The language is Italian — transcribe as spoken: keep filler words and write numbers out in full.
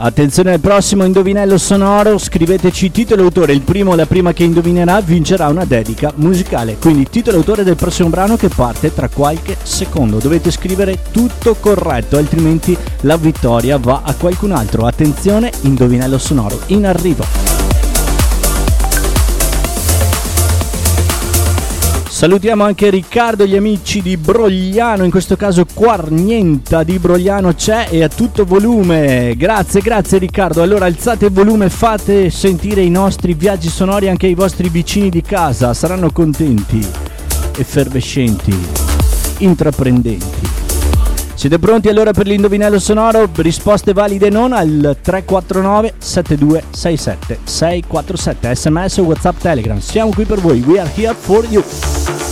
Attenzione al prossimo indovinello sonoro, scriveteci titolo e autore, il primo o la prima che indovinerà vincerà una dedica musicale, quindi titolo e autore del prossimo brano che parte tra qualche secondo, dovete scrivere tutto corretto altrimenti la vittoria va a qualcun altro. Attenzione, indovinello sonoro in arrivo. Salutiamo anche Riccardo e gli amici di Brogliano, in questo caso Quarnienta di Brogliano c'è e a tutto volume. Grazie, grazie Riccardo. Allora alzate il volume, fate sentire i nostri viaggi sonori anche ai vostri vicini di casa, saranno contenti, effervescenti, intraprendenti. Siete pronti allora per l'indovinello sonoro? Risposte valide non al tre quattro nove sette due sei sette sei quattro sette, sms o WhatsApp, Telegram. Siamo qui per voi. We are here for you.